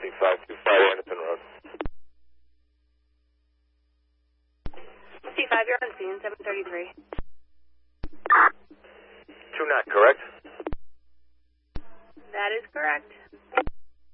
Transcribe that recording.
C525 Anderson Road. C5, you're on scene, 733. 2 not correct? That is correct.